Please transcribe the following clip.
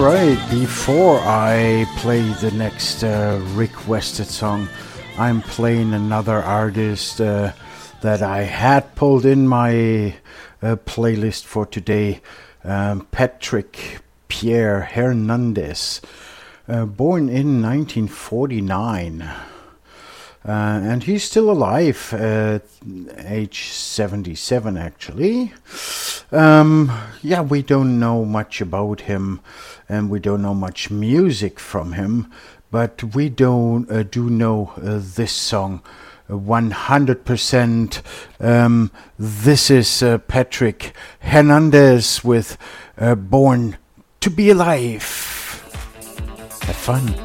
Alright, before I play the next requested song, I'm playing another artist that I had pulled in my playlist for today, Patrick Pierre Hernandez, born in 1949. And he's still alive at age 77, actually. We don't know much about him, and we don't know much music from him, but we do know this song 100%. This is Patrick Hernandez with Born to Be Alive. Have fun.